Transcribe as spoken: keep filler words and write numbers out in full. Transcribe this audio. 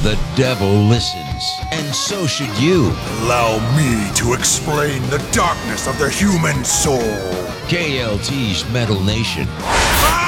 The devil listens, and so should you. Allow me to explain the darkness of the human soul. K L T's Metal Nation.